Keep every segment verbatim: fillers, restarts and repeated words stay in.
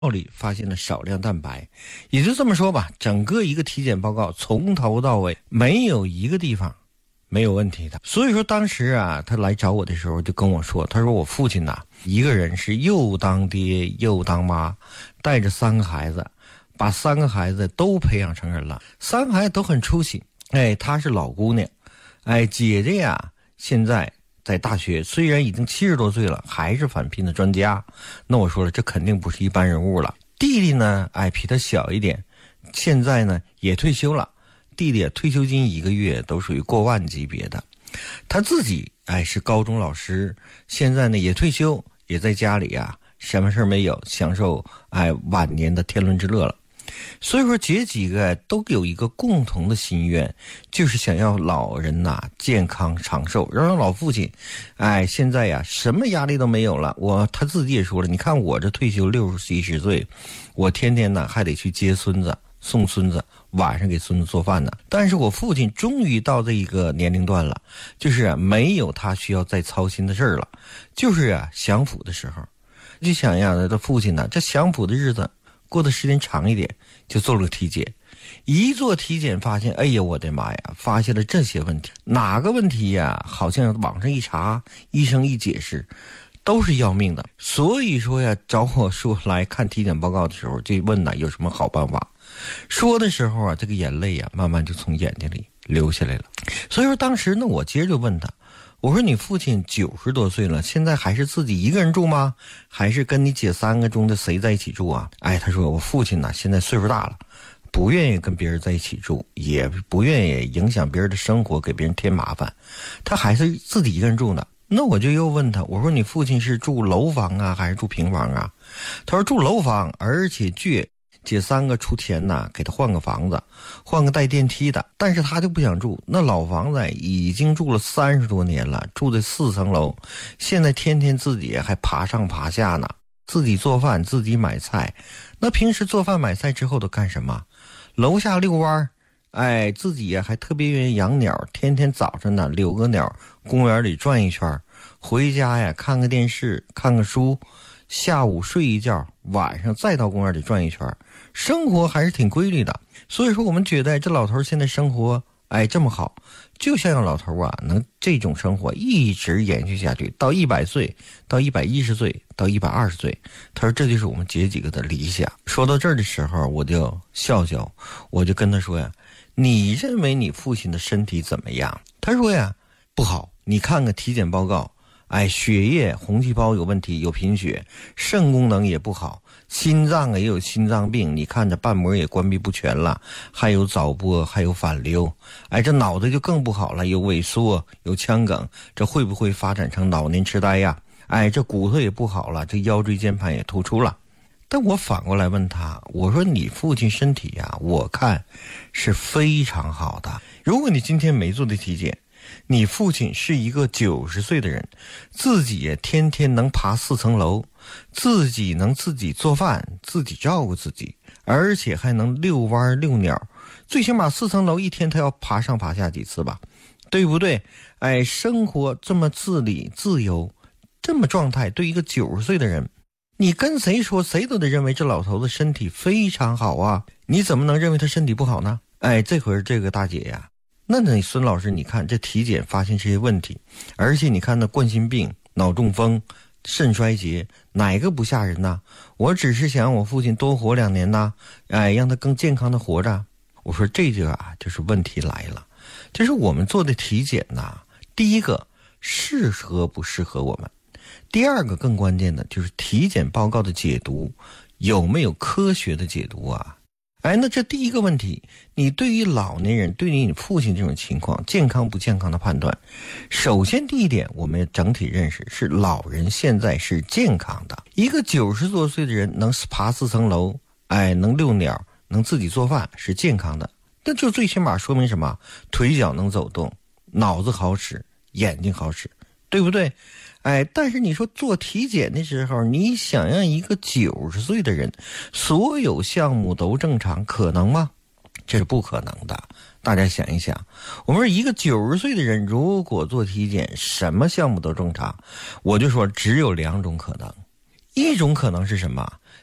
里发现了少量蛋白，也就这么说吧，整个一个体检报告从头到尾没有一个地方没有问题的。所以说当时啊，他来找我的时候就跟我说，他说我父亲呐、啊，一个人是又当爹又当妈，带着三个孩子，把三个孩子都培养成人了，三个孩子都很出息。哎，她是老姑娘，哎，姐姐呀，现在在大学，虽然已经七十多岁了，还是返聘的专家。那我说了，这肯定不是一般人物了。弟弟呢，哎，比他小一点，现在呢也退休了。弟弟退休金一个月都属于过万级别的。他自己哎是高中老师，现在呢也退休，也在家里啊，什么事没有，享受哎晚年的天伦之乐了。所以说姐几个都有一个共同的心愿，就是想要老人呐、啊、健康长寿，让老父亲哎现在呀什么压力都没有了。我他自己也说了，你看我这退休六十七十岁，我天天呢还得去接孙子送孙子，晚上给孙子做饭呢。但是我父亲终于到这一个年龄段了，就是啊没有他需要再操心的事儿了，就是啊享福的时候。就想呀他的父亲呢，这享福的日子过的时间长一点，就做了个体检。一做体检发现，哎呀我的妈呀，发现了这些问题。哪个问题呀，好像网上一查，医生一解释，都是要命的。所以说呀，找我说来看体检报告的时候，就问呢有什么好办法。说的时候啊，这个眼泪啊慢慢就从眼睛里流下来了。所以说当时呢，我接着就问他，我说你父亲九十多岁了，现在还是自己一个人住吗？还是跟你姐三个中的谁在一起住啊？哎，他说我父亲呢现在岁数大了，不愿意跟别人在一起住，也不愿意影响别人的生活，给别人添麻烦，他还是自己一个人住呢。那我就又问他，我说你父亲是住楼房啊还是住平房啊？他说住楼房，而且借姐三个出钱呐，给他换个房子，换个带电梯的，但是他就不想住。那老房子已经住了三十多年了，住在四层楼，现在天天自己还爬上爬下呢，自己做饭，自己买菜。那平时做饭买菜之后都干什么？楼下遛弯，哎，自己还特别愿意养鸟，天天早上呢遛个鸟，公园里转一圈，回家呀看个电视，看个书，下午睡一觉，晚上再到公园里转一圈，生活还是挺规律的。所以说我们觉得这老头现在生活哎这么好，就想让老头啊能这种生活一直延续下去，到一百岁，到一百一十岁，到一百二十岁。他说这就是我们姐几个的理想。说到这儿的时候，我就笑笑，我就跟他说呀，你认为你父亲的身体怎么样？他说呀，不好，你看看体检报告，哎，血液红细胞有问题，有贫血，肾功能也不好，心脏也有心脏病，你看着瓣膜也关闭不全了，还有早搏，还有反流，哎，这脑袋就更不好了，有萎缩，有腔梗，这会不会发展成老年痴呆呀？哎，这骨头也不好了，这腰椎间盘也突出了。但我反过来问他，我说你父亲身体呀，我看是非常好的。如果你今天没做的体检，你父亲是一个九十岁的人，自己也天天能爬四层楼，自己能自己做饭，自己照顾自己，而且还能遛弯遛鸟，最起码四层楼一天他要爬上爬下几次吧，对不对？哎，生活这么自理自由，这么状态，对一个九十岁的人，你跟谁说谁都得认为这老头子身体非常好啊，你怎么能认为他身体不好呢？哎，这会儿这个大姐呀，那你孙老师，你看这体检发现这些问题，而且你看那冠心病、脑中风、肾衰竭，哪个不吓人呢？我只是想我父亲多活两年呢，哎，让他更健康的活着。我说这个啊，就是问题来了，就是我们做的体检呐，第一个适合不适合我们，第二个更关键的就是体检报告的解读有没有科学的解读啊？哎，那这第一个问题，你对于老年人，对于你父亲这种情况，健康不健康的判断，首先第一点，我们整体认识是老人现在是健康的。一个九十多岁的人能爬四层楼，哎，能遛鸟，能自己做饭，是健康的。那就最起码说明什么？腿脚能走动，脑子好使，眼睛好使，对不对？哎，但是你说做体检的时候，你想让一个九十岁的人所有项目都正常，可能吗？这是不可能的。大家想一想，我们说一个九十岁的人如果做体检，什么项目都正常，我就说只有两种可能。一种可能是什么？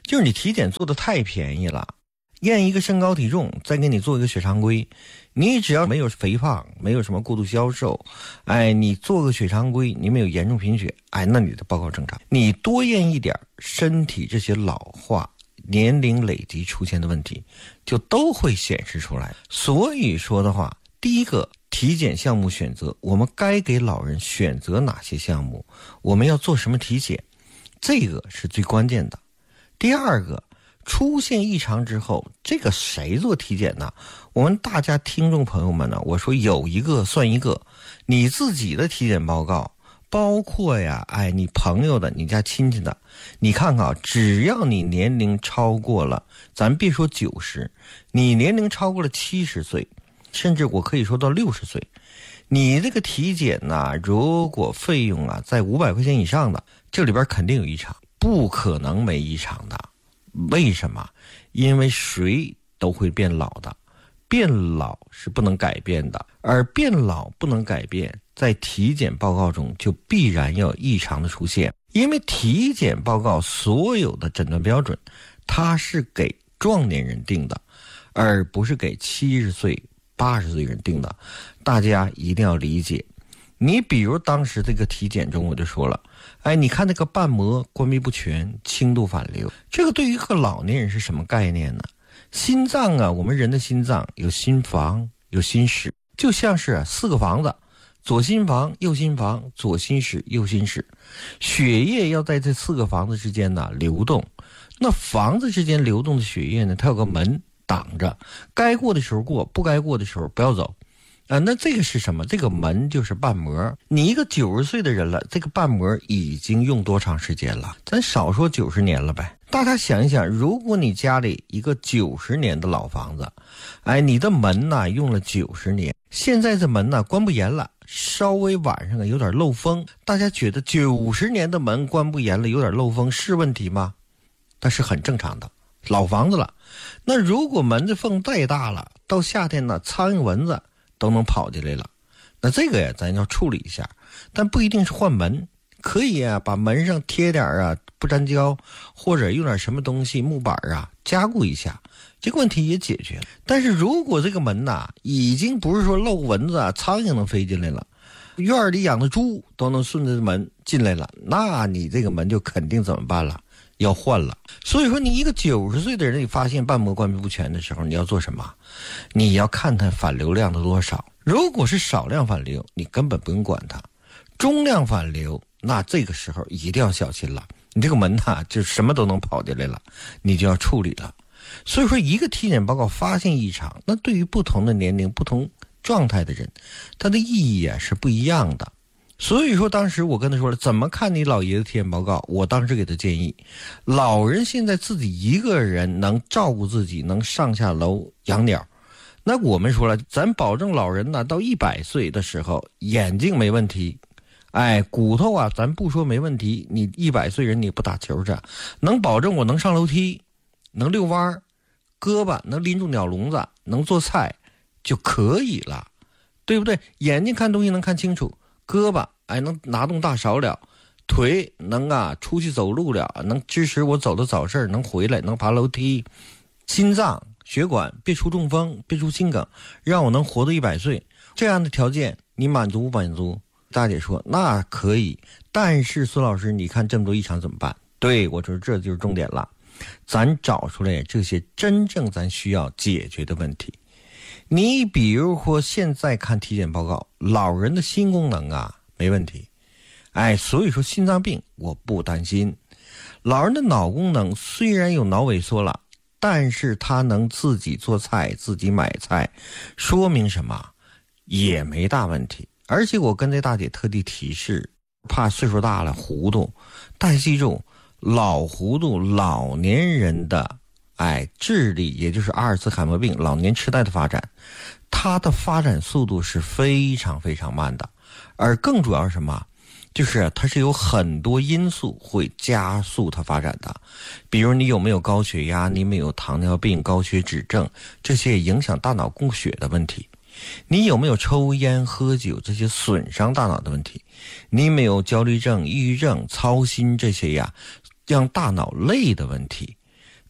就是你体检做的太便宜了，验一个身高体重，再给你做一个血常规，你只要没有肥胖，没有什么过度消瘦，哎，你做个血常规，你没有严重贫血，哎，那你的报告正常。你多验一点，身体这些老化、年龄累积出现的问题，就都会显示出来。所以说的话，第一个体检项目选择，我们该给老人选择哪些项目，我们要做什么体检，这个是最关键的。第二个，出现异常之后，这个谁做体检呢？我们大家听众朋友们呢，我说有一个算一个，你自己的体检报告，包括呀，哎，你朋友的、你家亲戚的，你看看，只要你年龄超过了，咱别说九十，你年龄超过了七十岁，甚至我可以说到六十岁，你这个体检呢，如果费用啊在五百块钱以上的，这里边肯定有异常，不可能没异常的。为什么？因为谁都会变老的，变老是不能改变的，而变老不能改变，在体检报告中就必然要有异常的出现。因为体检报告所有的诊断标准，它是给壮年人定的，而不是给七十岁、八十岁人定的，大家一定要理解。你比如当时这个体检中我就说了，哎，你看那个瓣膜关闭不全、轻度反流，这个对于一个老年人是什么概念呢？心脏啊，我们人的心脏有心房有心室，就像是、啊、四个房子，左心房右心房左心室右心室，血液要在这四个房子之间呢流动，那房子之间流动的血液呢，它有个门挡着，该过的时候过，不该过的时候不要走啊，那这个是什么？这个门就是瓣膜。你一个九十岁的人了，这个瓣膜已经用多长时间了？咱少说九十年了呗。大家想一想，如果你家里一个九十年的老房子，哎，你的门呢用了九十年，现在这门呢关不严了，稍微晚上有点漏风，大家觉得九十年的门关不严了，有点漏风是问题吗？那是很正常的，老房子了。那如果门的缝再大了，到夏天呢，苍蝇蚊子都能跑进来了，那这个呀咱要处理一下，但不一定是换门，可以啊把门上贴点啊不粘胶，或者用点什么东西木板啊加固一下，这个问题也解决了。但是如果这个门呐已经不是说漏蚊子啊苍蝇能飞进来了，院里养的猪都能顺着门进来了，那你这个门就肯定怎么办了？要换了。所以说你一个九十岁的人，你发现瓣膜关闭不全的时候，你要做什么？你要看它反流量的多少。如果是少量反流，你根本不用管它。中量反流，那这个时候一定要小心了，你这个门呐就什么都能跑进来了，你就要处理了。所以说一个体检报告发现异常，那对于不同的年龄不同状态的人，它的意义啊是不一样的。所以说当时我跟他说了，怎么看你老爷子体检报告，我当时给他建议，老人现在自己一个人能照顾自己，能上下楼养鸟，那我们说了，咱保证老人呢到一百岁的时候眼睛没问题，哎，骨头啊咱不说没问题，你一百岁人你不打球去，能保证我能上楼梯，能遛弯，胳膊能拎住鸟笼子，能做菜就可以了，对不对？眼睛看东西能看清楚，胳膊哎能拿动大勺了，腿能啊出去走路了，能支持我走的早市，能回来，能爬楼梯，心脏血管别出中风，别出心梗，让我能活到一百岁，这样的条件你满足不满足？大姐说那可以，但是孙老师你看这么多异常怎么办？对，我说这就是重点了，咱找出来这些真正咱需要解决的问题。你比如说现在看体检报告，老人的心功能啊没问题，哎，所以说心脏病我不担心。老人的脑功能虽然有脑萎缩了，但是他能自己做菜自己买菜，说明什么？也没大问题。而且我跟这大姐特地提示，怕岁数大了糊涂，大家记住，老糊涂老年人的哎智力，也就是阿尔茨海默病老年痴呆的发展，它的发展速度是非常非常慢的。而更主要是什么？就是它是有很多因素会加速它发展的，比如你有没有高血压，你有没有糖尿病、高血脂症，这些影响大脑供血的问题，你有没有抽烟喝酒，这些损伤大脑的问题，你有没有焦虑症、抑郁症、操心这些呀让大脑累的问题，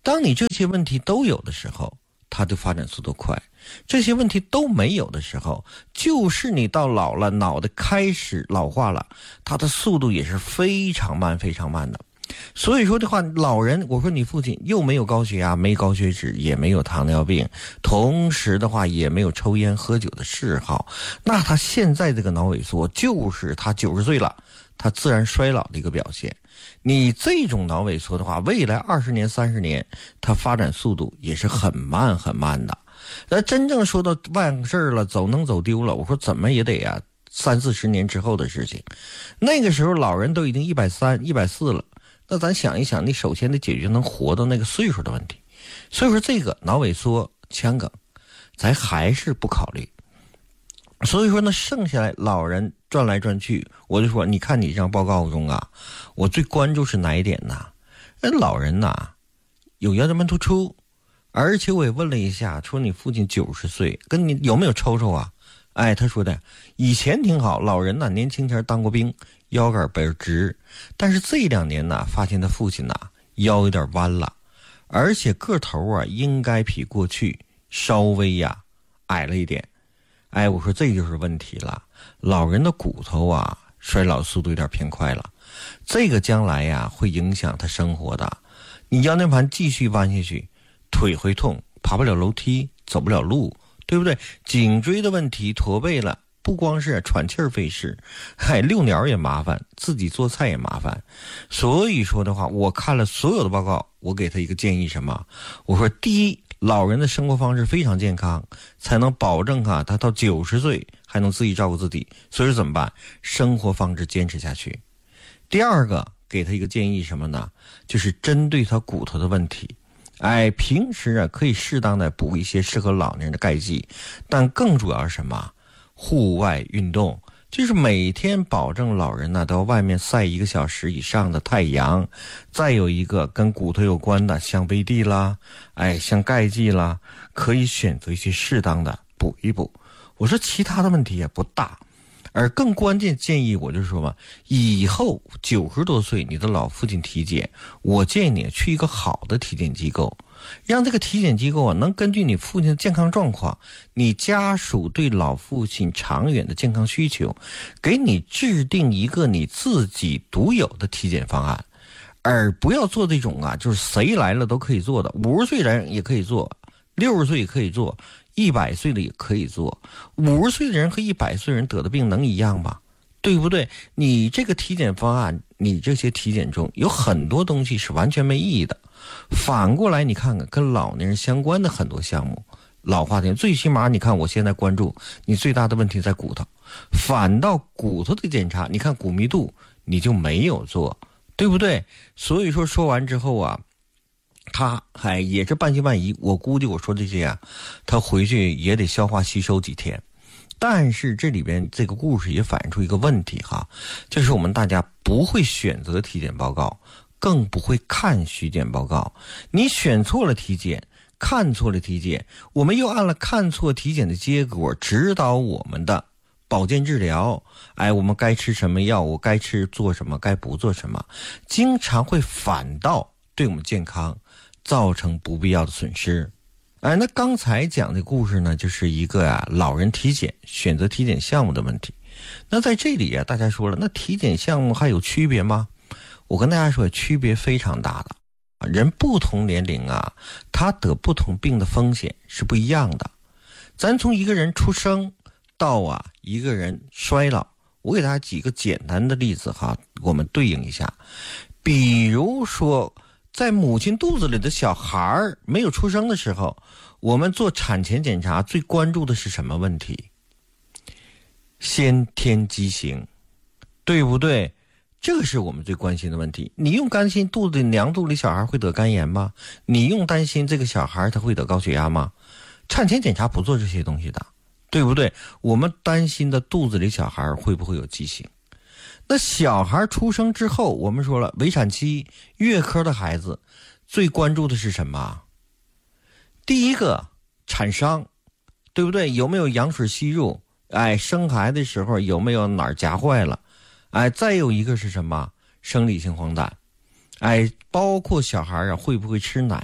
当你这些问题都有的时候，它的发展速度快；这些问题都没有的时候，就是你到老了，脑袋开始老化了，它的速度也是非常慢非常慢的。所以说的话，老人，我说你父亲又没有高血压，没高血脂，也没有糖尿病，同时的话也没有抽烟喝酒的嗜好，那他现在这个脑萎缩就是他九十岁了他自然衰老的一个表现。你这种脑萎缩的话，未来二十年三十年它发展速度也是很慢很慢的。那真正说到万事了，走能走丢了，我说怎么也得啊三四十年之后的事情。那个时候老人都已经一百三一百四了，那咱想一想，你首先得解决能活到那个岁数的问题。所以说这个脑萎缩腔梗咱还是不考虑。所以说呢，剩下来老人转来转去，我就说你看你这张报告中啊，我最关注是哪一点呢？那老人呐有腰间盘突出，而且我也问了一下，说你父亲九十岁跟你有没有抽抽啊？哎，他说的以前挺好，老人呢年轻前当过兵，腰杆倍儿直，但是这两年呢发现他父亲呢腰有点弯了，而且个头啊应该比过去稍微呀矮了一点。哎，我说这就是问题了，老人的骨头啊衰老速度有点偏快了，这个将来呀会影响他生活的。你腰间盘继续弯下去，腿会痛，爬不了楼梯，走不了路，对不对？颈椎的问题，驼背了，不光是喘气儿费事，嗨，遛鸟也麻烦，自己做菜也麻烦。所以说的话，我看了所有的报告，我给他一个建议什么？我说第一，老人的生活方式非常健康，才能保证啊他到九十岁还能自己照顾自己。所以说怎么办？生活方式坚持下去。第二个给他一个建议什么呢？就是针对他骨头的问题，哎，平时啊可以适当的补一些适合老年人的钙剂，但更主要是什么？户外运动，就是每天保证老人呢到外面晒一个小时以上的太阳。再有一个跟骨头有关的，像贝地啦，哎，像钙剂啦，可以选择一些适当的补一补。我说其他的问题也不大，而更关键建议我就说嘛，以后九十多岁你的老父亲体检，我建议你去一个好的体检机构，让这个体检机构啊能根据你父亲的健康状况，你家属对老父亲长远的健康需求，给你制定一个你自己独有的体检方案，而不要做这种啊就是谁来了都可以做的，五十岁人也可以做，六十岁也可以做，一百岁的也可以做。五十岁的人和一百岁人得的病能一样吗？对不对？你这个体检方案，你这些体检中有很多东西是完全没意义的。反过来你看看跟老年人相关的很多项目，老化点最起码你看我现在关注你最大的问题在骨头，反倒骨头的检查你看骨密度你就没有做，对不对？所以说说完之后啊，他还也是半信半疑，我估计我说这些啊他回去也得消化吸收几天。但是这里边这个故事也反映出一个问题哈，就是我们大家不会选择体检报告，更不会看体检报告。你选错了体检，看错了体检，我们又按了看错体检的结果指导我们的保健治疗。哎，我们该吃什么药，我该吃做什么，该不做什么，经常会反倒对我们健康造成不必要的损失。哎，那刚才讲的故事呢，就是一个啊老人体检选择体检项目的问题。那在这里啊，大家说了，那体检项目还有区别吗？我跟大家说，区别非常大的。人不同年龄啊，他得不同病的风险是不一样的。咱从一个人出生到啊一个人衰老，我给大家几个简单的例子哈，我们对应一下。比如说在母亲肚子里的小孩没有出生的时候，我们做产前检查最关注的是什么问题？先天畸形，对不对？这个是我们最关心的问题。你用担心肚子里娘肚里小孩会得肝炎吗？你用担心这个小孩他会得高血压吗？产前检查不做这些东西的，对不对？我们担心的肚子里小孩会不会有畸形。那小孩出生之后，我们说了围产期月科的孩子最关注的是什么？第一个产伤，对不对？有没有羊水吸入？哎，生孩子的时候有没有哪儿夹坏了？哎，再有一个是什么？生理性黄疸。哎，包括小孩啊会不会吃奶，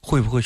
会不会